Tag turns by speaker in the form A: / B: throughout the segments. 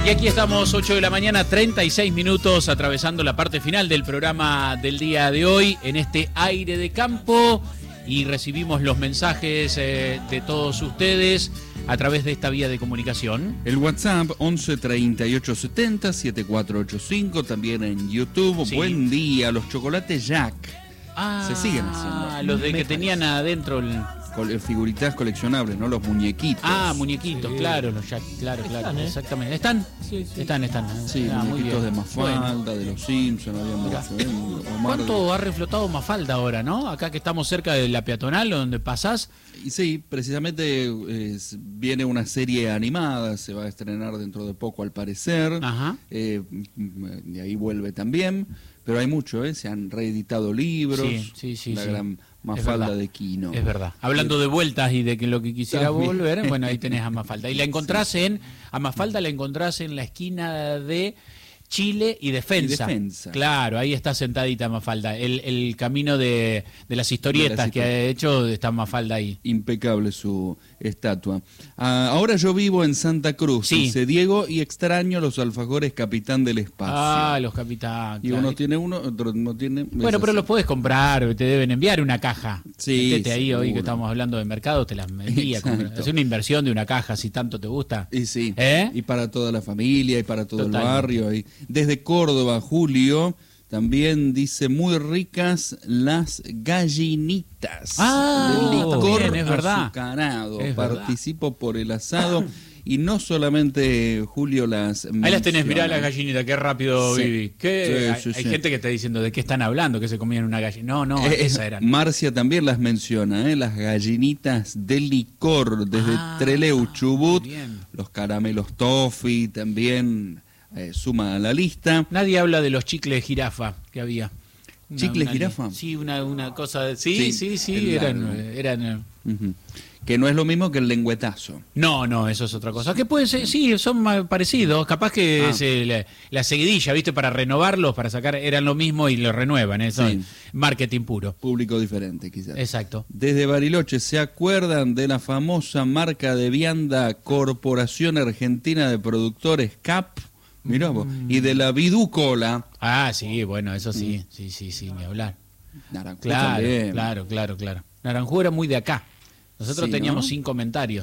A: Y aquí estamos, 8 de la mañana, 36 minutos, atravesando la parte final del programa del día de hoy, en este aire de campo, y recibimos los mensajes de todos ustedes a través de esta vía de comunicación.
B: El WhatsApp 11 38 70 7485, también en YouTube. Sí. Buen día, los chocolates Jack. Se siguen haciendo.
A: Los de que tenían adentro
B: figuritas coleccionables, ¿no? Los muñequitos.
A: Muñequitos, sí. Claro, los Jack, claro, exactamente. ¿Están? Sí. Están.
B: Sí, muñequitos de Mafalda, de los Simpsons,
A: ¿Cuánto ha reflotado Mafalda ahora, no? Acá que estamos cerca de la peatonal, donde pasás.
B: Y sí, precisamente viene una serie animada, se va a estrenar dentro de poco al parecer.
A: Ajá.
B: Y ahí vuelve también. Pero hay mucho, se han reeditado libros.
A: Sí.
B: Gran Mafalda de Quino.
A: Es verdad. Hablando de vueltas y de que lo que quisiera también volver, bueno, ahí tenés a Mafalda. Y la encontrás a Mafalda la encontrás en la esquina de Chile y Defensa. Claro, ahí está sentadita Mafalda. El camino de las historietas que ha hecho, está Mafalda ahí.
B: Impecable su estatua. Ahora yo vivo en Santa Cruz, dice Diego, y extraño los alfajores Capitán del Espacio.
A: Los Capitán.
B: Y uno tiene uno, otro no tiene.
A: Bueno, pero los podés comprar, te deben enviar una caja.
B: Sí.
A: Métete ahí hoy que estamos hablando de mercado, te las envía. Es una inversión de una caja, si tanto te gusta.
B: Y sí. Y para toda la familia, y para todo el barrio. Desde Córdoba, Julio, también dice muy ricas las gallinitas.
A: Del licor
B: bien, es azucarado. Participo por el asado. Y no solamente, Julio, las menciona.
A: Ahí las tenés, mirá las gallinitas, qué rápido, Vivi. Hay gente que está diciendo de qué están hablando, que se comían una gallina. No, esas eran.
B: Marcia también las menciona, las gallinitas de licor, desde Trelew, Chubut, los caramelos toffee también. Suma a la lista.
A: Nadie habla de los chicles de jirafa que había.
B: ¿Chicles jirafa?
A: Sí, una cosa. Sí, eran.
B: Que no es lo mismo que el lengüetazo.
A: No, eso es otra cosa. Que puede ser, sí, son más parecidos. Capaz que es la seguidilla, ¿viste? Para renovarlos, para sacar, eran lo mismo y lo renuevan. Eso es marketing puro.
B: Público diferente, quizás.
A: Exacto.
B: Desde Bariloche, ¿se acuerdan de la famosa marca de vianda Corporación Argentina de Productores CAP? Mirá vos. Y de la Viducola.
A: Sí, bueno, eso sí, ni hablar.
B: Naranjú también.
A: Claro. Naranjú era muy de acá. Nosotros teníamos 5 comentarios.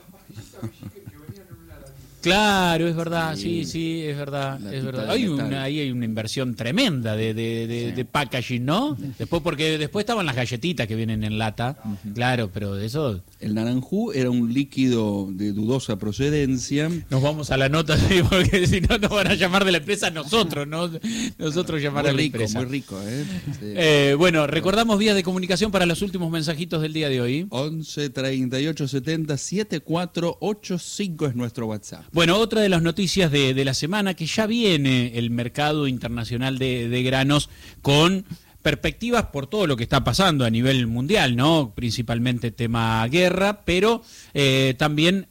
A: Claro, es verdad, sí, es verdad. Ahí hay una inversión tremenda de packaging, ¿no? Porque después estaban las galletitas que vienen en lata, claro, pero de eso...
B: El naranjú era un líquido de dudosa procedencia.
A: Nos vamos a la nota, porque si no nos van a llamar de la empresa nosotros, ¿no? Nosotros llamar a la empresa.
B: Muy rico,
A: bueno, recordamos vías de comunicación para los últimos mensajitos del día de hoy.
B: 11 38 70 7485 es nuestro WhatsApp.
A: Bueno, otra de las noticias de la semana, que ya viene el mercado internacional de granos con perspectivas por todo lo que está pasando a nivel mundial, ¿no? Principalmente tema guerra, pero también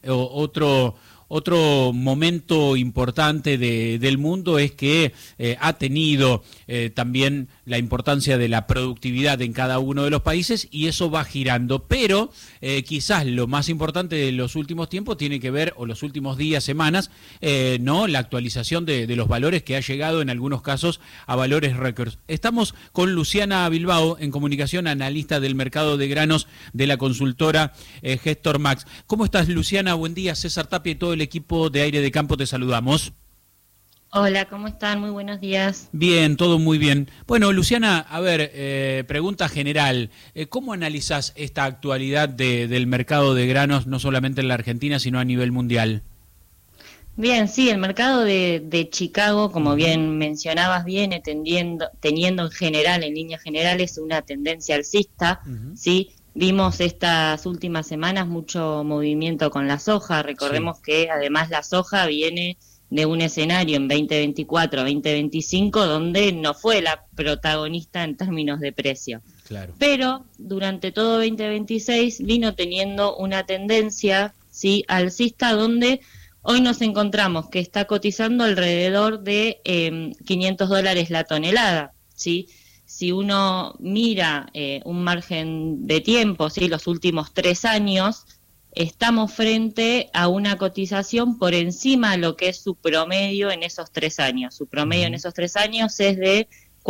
A: otro momento importante del mundo es que ha tenido también la importancia de la productividad en cada uno de los países y eso va girando, pero quizás lo más importante de los últimos tiempos tiene que ver, o los últimos días, semanas, no, la actualización de los valores que ha llegado en algunos casos a valores récords. Estamos con Luciana Bilbao en comunicación, analista del mercado de granos de la consultora Gestor Max. ¿Cómo estás, Luciana? Buen día. César Tapia y todo el equipo de Aire de Campo te saludamos.
C: Hola, ¿cómo están? Muy buenos días.
A: Bien, todo muy bien. Bueno, Luciana, a ver, pregunta general. ¿Cómo analizás esta actualidad del mercado de granos, no solamente en la Argentina, sino a nivel mundial?
C: Bien, sí, el mercado de Chicago, como bien mencionabas, viene teniendo en general, en líneas generales, una tendencia alcista, ¿sí? Vimos estas últimas semanas mucho movimiento con la soja. Recordemos que además la soja viene de un escenario en 2024-2025 donde no fue la protagonista en términos de precio.
A: Claro.
C: Pero durante todo 2026 vino teniendo una tendencia, ¿sí?, alcista, donde hoy nos encontramos que está cotizando alrededor de $500 la tonelada, ¿sí? Si uno mira un margen de tiempo, ¿sí?, los últimos 3 años, estamos frente a una cotización por encima de lo que es su promedio en esos 3 años. Su promedio en esos 3 años es de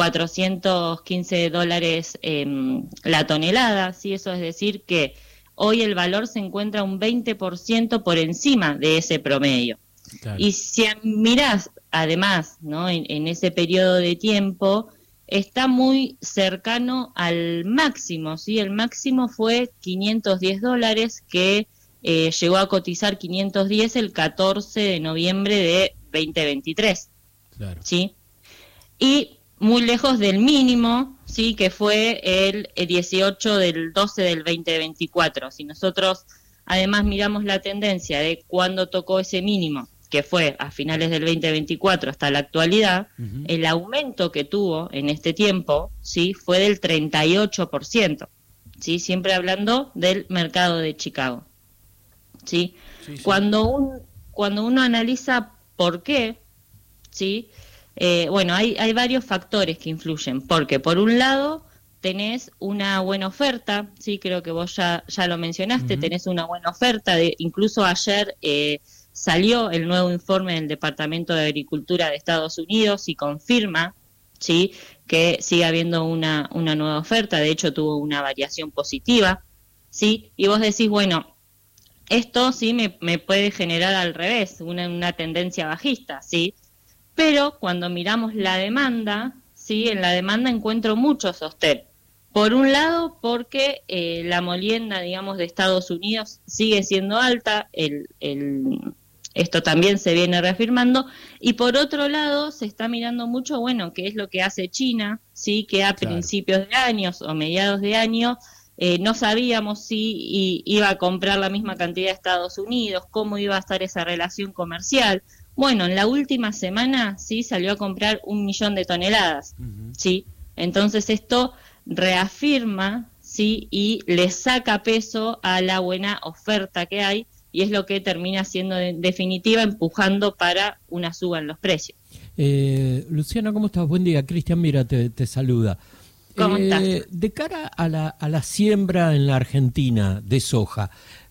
C: $415 la tonelada, ¿sí? Eso es decir que hoy el valor se encuentra un 20% por encima de ese promedio. Claro. Y si mirás, además, ¿no? en ese periodo de tiempo, está muy cercano al máximo, ¿sí? El máximo fue $510, que llegó a cotizar 510 el 14 de noviembre de 2023. Claro. ¿Sí? Y muy lejos del mínimo, sí, que fue el 18 del 12 del 2024. Si nosotros además miramos la tendencia de cuándo tocó ese mínimo, que fue a finales del 2024 hasta la actualidad, el aumento que tuvo en este tiempo, sí, fue del 38%, sí, siempre hablando del mercado de Chicago, sí. Sí, sí. Cuando uno analiza por qué, sí. Bueno, hay varios factores que influyen, porque por un lado tenés una buena oferta, sí, creo que vos ya lo mencionaste, tenés una buena oferta, incluso ayer salió el nuevo informe del Departamento de Agricultura de Estados Unidos y confirma, sí, que sigue habiendo una nueva oferta, de hecho tuvo una variación positiva, sí, y vos decís, bueno, esto sí me puede generar al revés, una tendencia bajista, sí. Pero cuando miramos la demanda, ¿sí? En la demanda encuentro mucho sostén. Por un lado, porque la molienda, digamos, de Estados Unidos sigue siendo alta, esto también se viene reafirmando, y por otro lado se está mirando mucho, bueno, qué es lo que hace China, ¿sí? Que a principios de años o mediados de año no sabíamos si iba a comprar la misma cantidad de Estados Unidos, cómo iba a estar esa relación comercial. Bueno, en la última semana sí salió a comprar 1 millón de toneladas, sí. Entonces esto reafirma, sí, y le saca peso a la buena oferta que hay y es lo que termina siendo en definitiva empujando para una suba en los precios.
D: Luciana, ¿cómo estás? Buen día. Cristian Mira te saluda.
C: ¿Cómo estás?
D: De cara a la siembra en la Argentina de soja,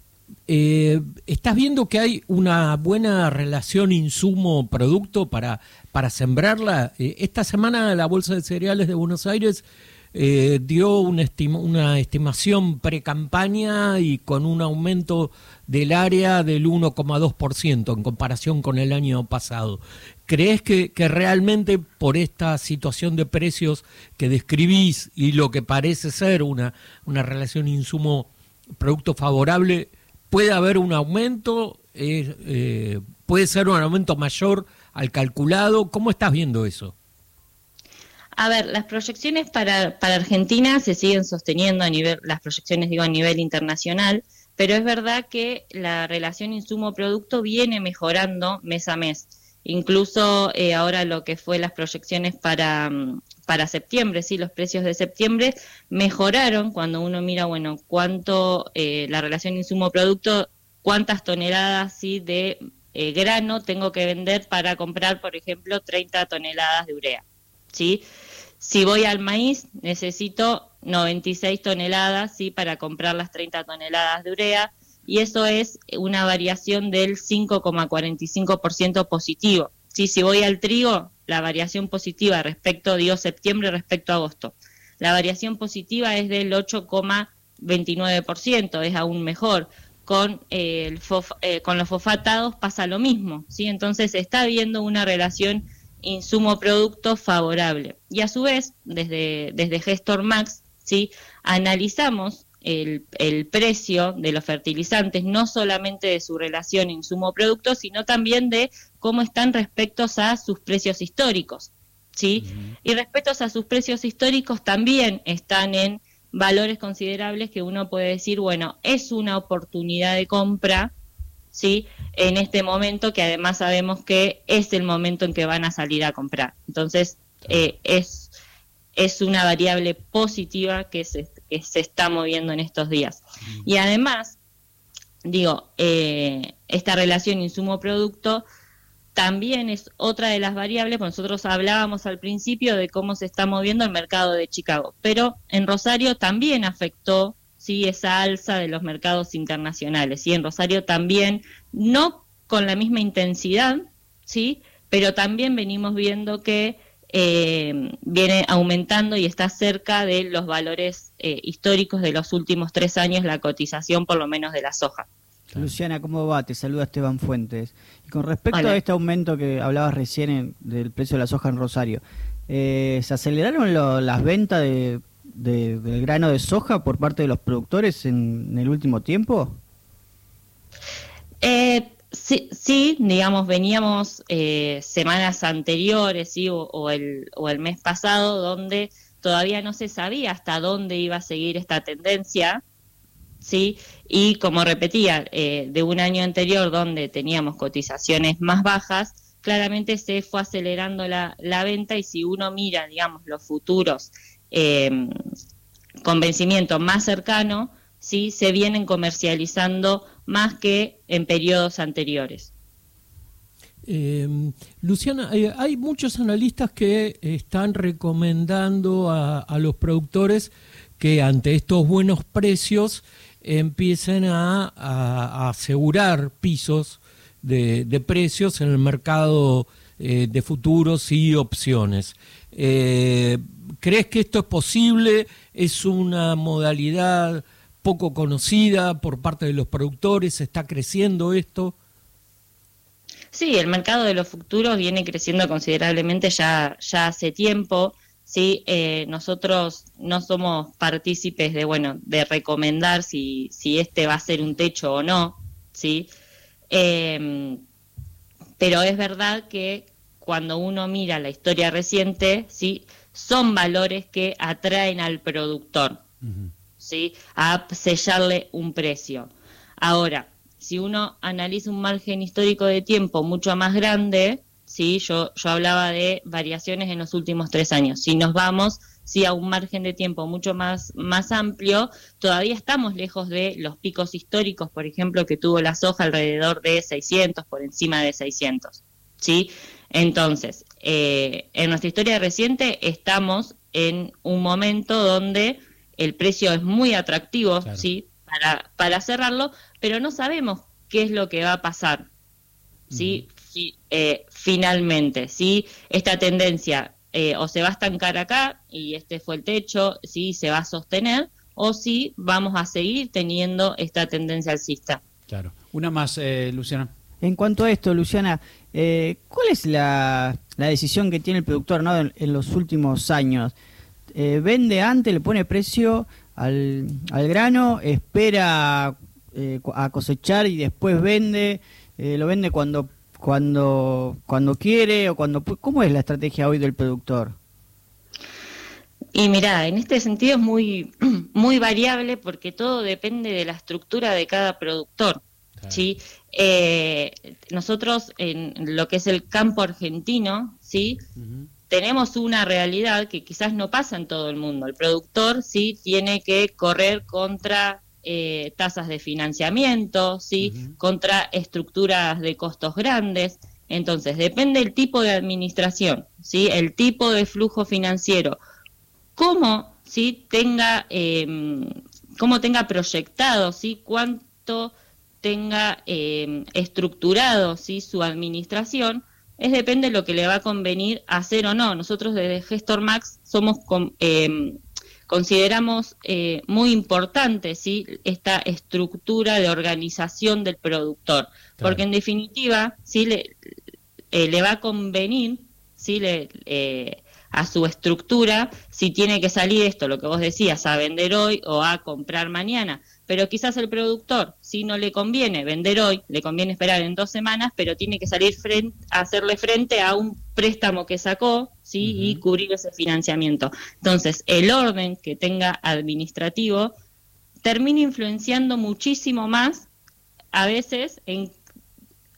D: ¿estás viendo que hay una buena relación insumo-producto para sembrarla? Esta semana la Bolsa de Cereales de Buenos Aires dio una estimación pre-campaña y con un aumento del área del 1,2% en comparación con el año pasado. ¿Crees que realmente por esta situación de precios que describís y lo que parece ser una relación insumo-producto favorable, puede haber un aumento? ¿Puede ser un aumento mayor al calculado? ¿Cómo estás viendo eso?
C: A ver, las proyecciones para Argentina se siguen sosteniendo a nivel internacional, pero es verdad que la relación insumo-producto viene mejorando mes a mes. Incluso ahora lo que fue las proyecciones para septiembre, sí, los precios de septiembre mejoraron cuando uno mira, bueno, cuánto la relación insumo-producto, cuántas toneladas sí de grano tengo que vender para comprar, por ejemplo, 30 toneladas de urea. ¿Sí? Si voy al maíz, necesito 96 toneladas, ¿sí? Para comprar las 30 toneladas de urea, y eso es una variación del 5,45% positivo. ¿Sí? Si voy al trigo, la variación positiva septiembre respecto a agosto. La variación positiva es del 8,29%, es aún mejor. Con los fosfatados pasa lo mismo, ¿sí? Entonces está habiendo una relación insumo-producto favorable. Y a su vez, desde Gestor Max, ¿sí? Analizamos el precio de los fertilizantes, no solamente de su relación insumo-producto, sino también de cómo están respecto a sus precios históricos, ¿sí? Y respecto a sus precios históricos también están en valores considerables que uno puede decir, bueno, es una oportunidad de compra, ¿sí? En este momento, que además sabemos que es el momento en que van a salir a comprar. Entonces, es una variable positiva que se está moviendo en estos días. Y además, esta relación insumo-producto también es otra de las variables, pues nosotros hablábamos al principio de cómo se está moviendo el mercado de Chicago, pero en Rosario también afectó, sí, esa alza de los mercados internacionales. Y en Rosario también, no con la misma intensidad, sí, pero también venimos viendo que viene aumentando y está cerca de los valores históricos de los últimos 3 años, la cotización por lo menos de la soja.
E: Claro. Luciana, ¿cómo va? Te saluda Esteban Fuentes. Y con respecto a este aumento que hablabas recién del precio de la soja en Rosario, ¿se aceleraron las ventas del grano de soja por parte de los productores en el último tiempo?
C: Sí, digamos, veníamos semanas anteriores, ¿sí? o el mes pasado, donde todavía no se sabía hasta dónde iba a seguir esta tendencia, ¿sí? Y como repetía, de un año anterior donde teníamos cotizaciones más bajas, claramente se fue acelerando la venta, y si uno mira, digamos, los futuros con vencimiento más cercano, ¿sí? Se vienen comercializando más que en periodos anteriores.
D: Luciana, hay muchos analistas que están recomendando a los productores que ante estos buenos precios empiecen a asegurar pisos de precios en el mercado de futuros y opciones. ¿Crees que esto es posible? ¿Es una modalidad poco conocida por parte de los productores? ¿Está creciendo esto?
C: Sí, el mercado de los futuros viene creciendo considerablemente ya hace tiempo. Sí, nosotros no somos partícipes de recomendar si este va a ser un techo o no, sí. Pero es verdad que cuando uno mira la historia reciente, sí, son valores que atraen al productor, ¿sí? A sellarle un precio. Ahora, si uno analiza un margen histórico de tiempo mucho más grande, ¿sí? Yo hablaba de variaciones en los últimos 3 años. Si nos vamos, sí, a un margen de tiempo mucho más amplio, todavía estamos lejos de los picos históricos, por ejemplo, que tuvo la soja alrededor de 600, por encima de 600, ¿sí? Entonces, en nuestra historia reciente estamos en un momento donde el precio es muy atractivo, claro, ¿sí? Para cerrarlo, pero no sabemos qué es lo que va a pasar, ¿sí? Finalmente, ¿sí? Esta tendencia o se va a estancar acá y este fue el techo, ¿sí? Se va a sostener, o si vamos a seguir teniendo esta tendencia alcista.
A: Claro. Una más, Luciana.
E: En cuanto a esto, Luciana, ¿cuál es la decisión que tiene el productor, ¿no? en los últimos años? ¿Vende antes, le pone precio al grano, espera a cosechar y después vende, lo vende cuando quiere o ¿cómo es la estrategia hoy del productor?
C: Y mirá, en este sentido es muy variable, porque todo depende de la estructura de cada productor, claro, ¿sí? Nosotros en lo que es el campo argentino, ¿sí? Tenemos una realidad que quizás no pasa en todo el mundo. El productor, sí, tiene que correr contra tasas de financiamiento, sí, contra estructuras de costos grandes. Entonces, depende del tipo de administración, sí, el tipo de flujo financiero, cómo, sí, tenga proyectado, sí, cuánto tenga estructurado, sí, su administración. Depende de lo que le va a convenir hacer o no. Nosotros desde Gestor Max consideramos muy importante, ¿sí? Esta estructura de organización del productor, claro, porque en definitiva, ¿sí? le va a convenir, ¿sí? A su estructura, si tiene que salir esto, lo que vos decías, a vender hoy o a comprar mañana. Pero quizás el productor, si no le conviene vender hoy, le conviene esperar en 2 semanas, pero tiene que salir a hacerle frente a un préstamo que sacó, ¿sí? Y cubrir ese financiamiento. Entonces, el orden que tenga administrativo termina influenciando muchísimo más, a veces, en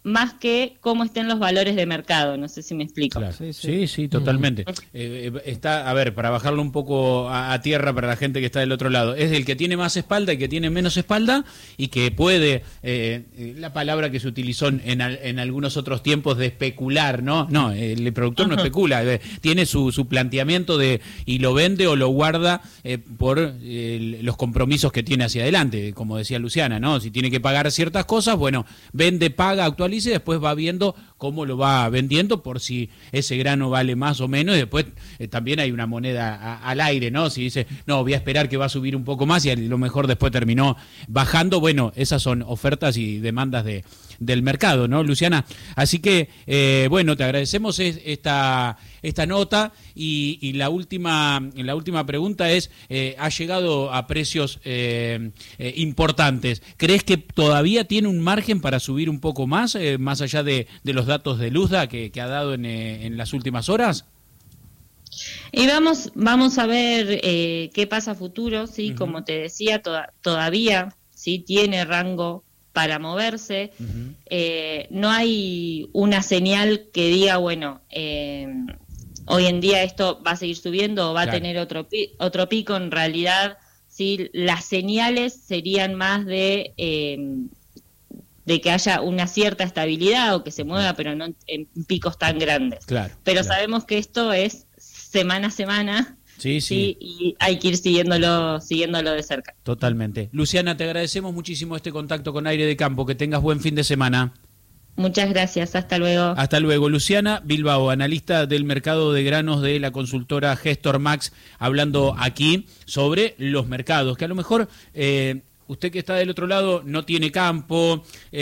C: más que cómo estén los valores de mercado, no sé si me explico.
A: Claro. Sí, totalmente. Está, a ver, para bajarlo un poco a tierra para la gente que está del otro lado, es el que tiene más espalda y que tiene menos espalda y que puede, la palabra que se utilizó en algunos otros tiempos de especular, ¿no? No, el productor no especula, tiene su planteamiento y lo vende o lo guarda por los compromisos que tiene hacia adelante, como decía Luciana, ¿no? Si tiene que pagar ciertas cosas, bueno, vende, paga, actualiza y después va viendo cómo lo va vendiendo por si ese grano vale más o menos y después también hay una moneda al aire, ¿no? Si dice, no, voy a esperar que va a subir un poco más y a lo mejor después terminó bajando, bueno, esas son ofertas y demandas del mercado, ¿no, Luciana? Así que, bueno, te agradecemos esta nota y la última pregunta es, ha llegado a precios importantes. ¿Crees que todavía tiene un margen para subir un poco más allá de los datos de Luzda que ha dado en las últimas horas?
C: Y vamos a ver qué pasa a futuro, ¿sí? Como te decía, todavía sí tiene rango para moverse. No hay una señal que diga, bueno, hoy en día esto va a seguir subiendo o va a tener otro pico. En realidad, sí, las señales serían más de que haya una cierta estabilidad o que se mueva, pero no en picos tan grandes. Pero sabemos que esto es semana a semana. Sí, y hay que ir siguiéndolo de cerca.
A: Totalmente. Luciana, te agradecemos muchísimo este contacto con Aire de Campo. Que tengas buen fin de semana.
C: Muchas gracias, hasta luego.
A: Hasta luego. Luciana Bilbao, analista del mercado de granos de la consultora Gestor Max, hablando aquí sobre los mercados, que a lo mejor usted que está del otro lado no tiene campo,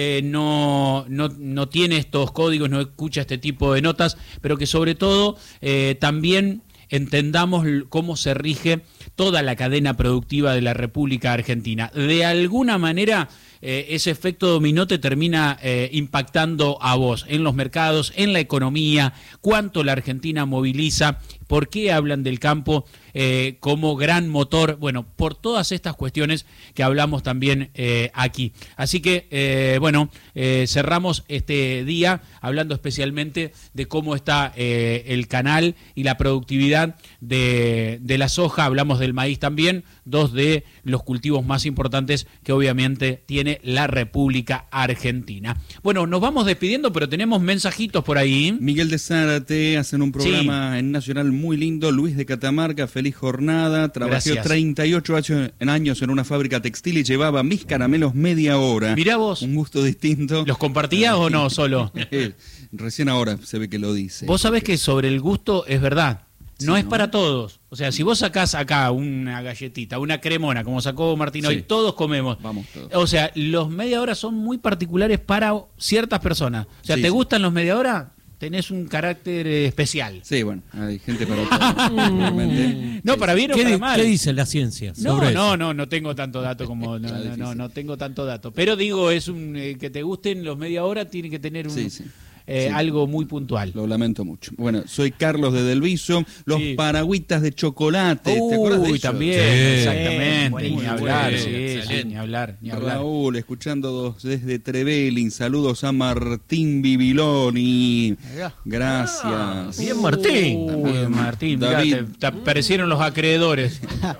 A: no tiene estos códigos, no escucha este tipo de notas, pero que sobre todo también entendamos cómo se rige toda la cadena productiva de la República Argentina. De alguna manera, ese efecto dominó te termina impactando a vos, en los mercados, en la economía, cuánto la Argentina moviliza, por qué hablan del campo como gran motor, bueno, por todas estas cuestiones que hablamos también aquí. Así que, bueno, cerramos este día hablando especialmente de cómo está el canal y la productividad de la soja, hablamos del maíz también, dos de los cultivos más importantes que obviamente tiene la República Argentina. Bueno, nos vamos despidiendo, pero tenemos mensajitos por ahí.
B: Miguel de Zárate, hacen un programa en Nacional muy lindo. Luis de Catamarca, feliz jornada. Trabajé 38 años en una fábrica textil y llevaba mis caramelos media hora.
A: Mirá vos.
B: Un gusto distinto.
A: ¿Los compartías o no solo?
B: Recién ahora se ve que lo dice.
A: Vos sabés que sobre el gusto es verdad. No es para todos. O sea, si vos sacás acá una galletita, una cremona, como sacó Martín hoy, todos comemos.
B: Vamos todos.
A: O sea, los media hora son muy particulares para ciertas personas. O sea, ¿te gustan los media hora? Tenés un carácter especial.
B: Sí, bueno, hay gente para todo.
A: No, para bien o para mal.
D: ¿Qué dice la ciencia sobre eso?
A: No tengo tanto dato como... No tengo tanto dato. Pero digo, es que te gusten los media hora, tiene que tener un... algo muy puntual.
B: Lo lamento mucho. Bueno, soy Carlos de Delviso. Los paragüitas de chocolate. ¿Te acuerdas de ellos?
A: También, exactamente. Ni hablar, ni hablar.
B: Raúl, escuchando desde Trevelin. Saludos a Martín Bibiloni. Gracias.
A: Bien, Martín. Martín,
B: David.
A: Te aparecieron los acreedores.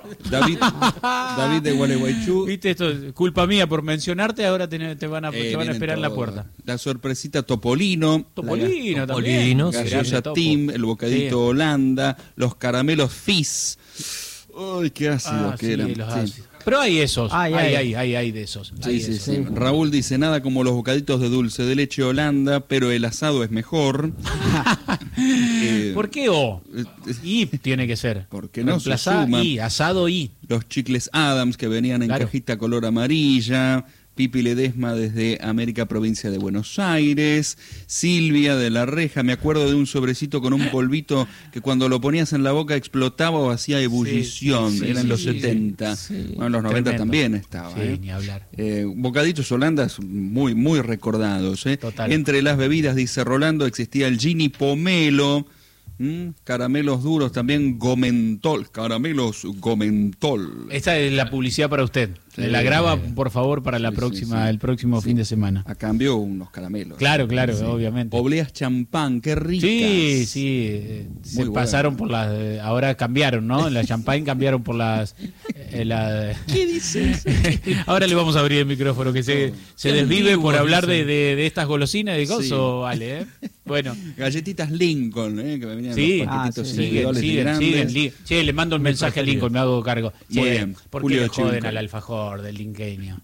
B: David de Gualeguaychú.
A: Viste, esto es culpa mía por mencionarte. Ahora te van a esperar en la puerta.
B: La sorpresita Topolino.
A: Topolino,
B: Gaseosa Tim, el bocadito Holanda, los caramelos Fizz. Uy, qué ácidos que eran.
A: Pero hay esos, hay de esos.
B: Sí. Raúl dice, nada como los bocaditos de dulce de leche Holanda, pero el asado es mejor.
A: ¿Por qué Y tiene que ser.
B: Porque no se suma.
A: Asado
B: Los chicles Adams que venían en cajita color amarilla. Pipi Ledesma desde América, provincia de Buenos Aires. Silvia de La Reja, me acuerdo de un sobrecito con un polvito que cuando lo ponías en la boca explotaba o hacía ebullición. Era en los 70. Bueno, en los 90 tremendo. También estaba.
A: Ni hablar.
B: Bocaditos holandas muy, muy recordados. Entre las bebidas, dice Rolando, existía el Gini Pomelo. Caramelos duros también, Gomentol, caramelos Gomentol.
A: Esta es la publicidad para usted.
B: Sí.
A: La graba, por favor, para la próxima, el próximo fin de semana.
B: A cambio, unos caramelos.
A: Claro, obviamente.
B: Obleas champán, qué ricas.
A: Sí, se pasaron por las... ahora cambiaron, ¿no? La champán cambiaron por las...
B: ¿Qué dices?
A: Ahora le vamos a abrir el micrófono, que se desvive por hablar de estas golosinas de gozo, vale, ¿eh? Bueno.
B: Galletitas Lincoln, que me venían los paquetitos
A: siguen. Che, le mando un mensaje a Lincoln, me hago cargo.
B: Muy bien.
A: ¿Por qué le joden al alfajor del linqueño?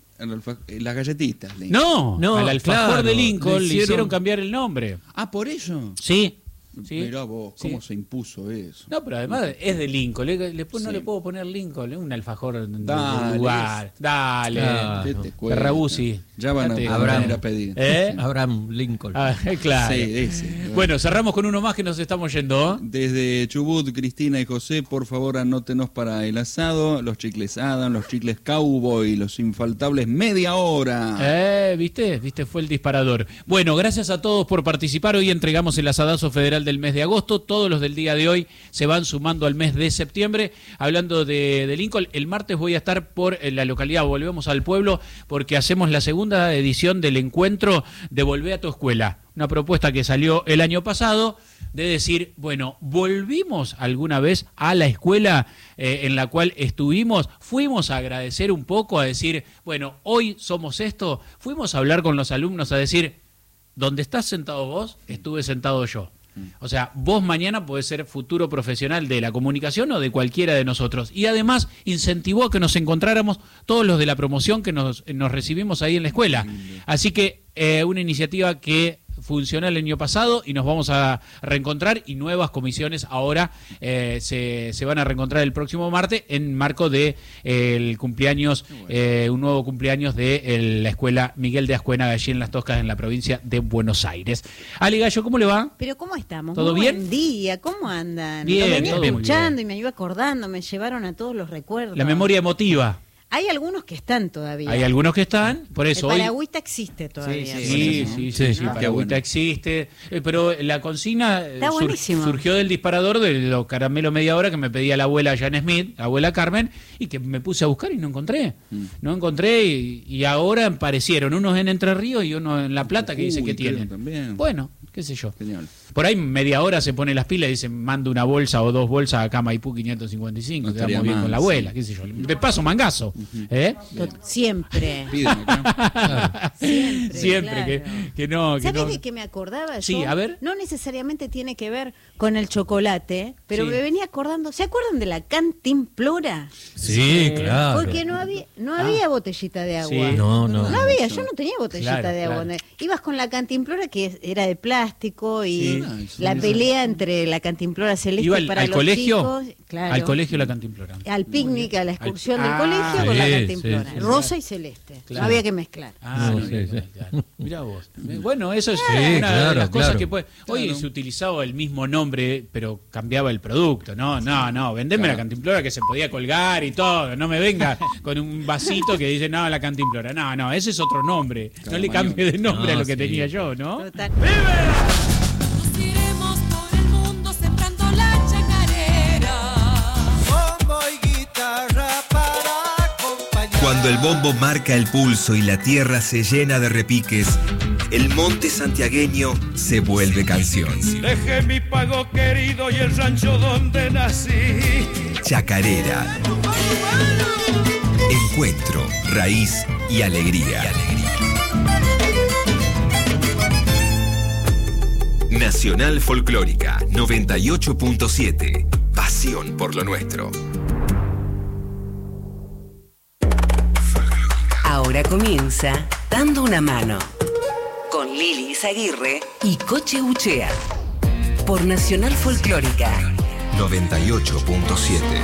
B: Las galletitas Lincoln.
A: No, al alfajor de Lincoln le hicieron cambiar el nombre.
B: Ah, ¿por eso?
A: Sí.
B: Mirá vos, ¿cómo se impuso eso?
A: No, pero además es de Lincoln. No le puedo poner Lincoln, un alfajor de lugar. Dale. Ferrabusi.
B: Ya van a venir a pedir.
D: Abraham Lincoln.
A: Claro.
B: Sí, ese.
A: Bueno, cerramos con uno más que nos estamos yendo.
B: Desde Chubut, Cristina y José, por favor anótenos para el asado, los chicles Adam, los chicles Cowboy, los infaltables media hora.
A: ¿Viste? Fue el disparador. Bueno, gracias a todos por participar. Hoy entregamos el asadazo federal del mes de agosto. Todos los del día de hoy se van sumando al mes de septiembre. Hablando de Lincoln, el martes voy a estar por la localidad, volvemos al pueblo, porque hacemos la segunda edición del encuentro de Volvé a tu escuela. Una propuesta que salió el año pasado de decir, bueno, volvimos alguna vez a la escuela en la cual estuvimos, fuimos a agradecer un poco, a decir, bueno, hoy somos esto, fuimos a hablar con los alumnos, a decir, donde estás sentado vos, estuve sentado yo. O sea, vos mañana podés ser futuro profesional de la comunicación o de cualquiera de nosotros. Y además incentivó a que nos encontráramos todos los de la promoción que nos recibimos ahí en la escuela. Así que una iniciativa que funcionó el año pasado y nos vamos a reencontrar, y nuevas comisiones ahora se van a reencontrar el próximo martes en marco de el cumpleaños, un nuevo cumpleaños de la escuela Miguel de Ascuénaga, allí en Las Toscas, en la provincia de Buenos Aires. Ale Gallo, ¿cómo le va?
F: Pero ¿cómo estamos?
A: ¿Todo
F: Muy
A: bien?
F: Buen día, ¿cómo andan?
A: Bien,
F: lo venía
A: todo muy
F: escuchando
A: bien.
F: Y me iba acordando, me llevaron a todos los recuerdos.
A: La memoria emotiva.
F: Hay algunos que están todavía.
A: Hay algunos que están, por eso
F: el
A: hoy...
F: Paragüita existe todavía.
A: Sí, Paragüita existe, pero la consigna surgió del disparador de los caramelos media hora que me pedía la abuela Jan Smith, la abuela Carmen, y que me puse a buscar y no encontré. No encontré y ahora aparecieron unos en Entre Ríos y uno en La Plata que dice que tienen.
B: También.
A: Bueno, qué sé yo.
B: Genial.
A: Por ahí media hora se pone las pilas y dice, mando una bolsa o dos bolsas acá a Maipú 555,
B: No
A: quedamos bien con la abuela, qué sé yo. De paso, mangazo.
F: Siempre.
B: Piden acá.
F: Siempre,
A: claro. que no.
F: ¿Sabes de qué me acordaba yo?
A: Sí, a ver.
F: No necesariamente tiene que ver con el chocolate, pero
A: Sí.
F: me venía acordando. ¿Se acuerdan de la cantimplora?
D: Sí, claro.
F: Porque no había botellita de agua.
A: Sí.
D: No.
F: No había, yo no tenía botellita
A: Claro,
F: de agua.
A: claro.
F: Ibas con la cantimplora que era de plástico y
B: Sí.
F: la pelea entre la cantimplora celeste
A: Iba
F: para
A: al
F: los
A: colegio,
F: chicos. Claro.
A: al colegio la cantimplora.
F: Al picnic, a la excursión del
A: Ah,
F: colegio con la
D: sí,
F: cantimplora.
D: sí, sí.
F: Rosa y celeste.
A: Claro.
F: No había que mezclar.
A: Mirá vos. Bueno, eso es
D: Sí,
A: una de
D: claro,
A: las cosas
D: claro.
A: que puede... Hoy se utilizaba el mismo nombre, pero cambiaba el producto. No, vendeme la cantimplora que se podía colgar y todo. No me venga con un vasito que dice, no, la cantimplora. No, ese es otro nombre. No le cambie de nombre a lo que tenía yo, ¿no?
F: Total.
G: Nos iremos por el mundo sembrando la chacarera.
H: Bombo y guitarra para acompañar.
I: Cuando el bombo marca el pulso y la tierra se llena de repiques, el monte santiagueño se vuelve canción.
H: Dejé mi pago querido y el rancho donde nací.
I: Chacarera. Encuentro, raíz y alegría. Nacional Folclórica 98.7. Pasión por lo nuestro.
J: Ahora comienza Dando una mano con Lili Izaguirre y Coche Uchea por Nacional Folclórica
I: 98.7.